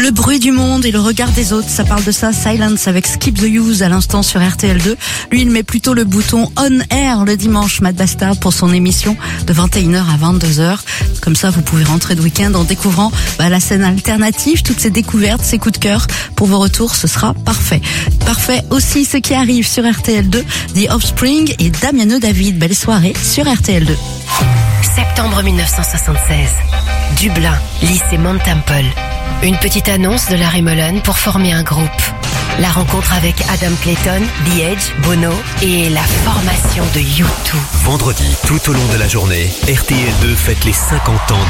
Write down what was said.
Le bruit du monde et le regard des autres, ça parle de ça. Silence avec Skip the Use à l'instant sur RTL2. Lui, il met plutôt le bouton On Air le dimanche, Matt Bastard, pour son émission de 21h à 22h. Comme ça, vous pouvez rentrer de week-end en découvrant la scène alternative, toutes ces découvertes, ces coups de cœur. Pour vos retours, ce sera parfait. Parfait aussi ce qui arrive sur RTL2, The Offspring et Damiano David. Belle soirée sur RTL2. Septembre 1976. Dublin, lycée Mount Temple. Une petite annonce de Larry Mullen pour former un groupe. La rencontre avec Adam Clayton, The Edge, Bono et la formation de U2. Vendredi, tout au long de la journée, RTL2 fête les 50 ans